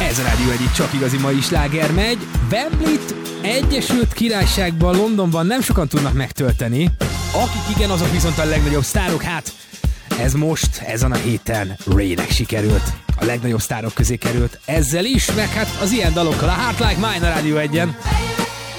Ez a Rádió egyik csak igazi mai sláger megy. Wembley-t Egyesült Királyságban, Londonban nem sokan tudnak megtölteni. Akik igen, azok viszont a legnagyobb sztárok. Hát ez most, ezen a héten Ray-nek sikerült. A legnagyobb sztárok közé került ezzel is, meg hát az ilyen dalokkal. A Heart Like Mine a Rádió 1-en.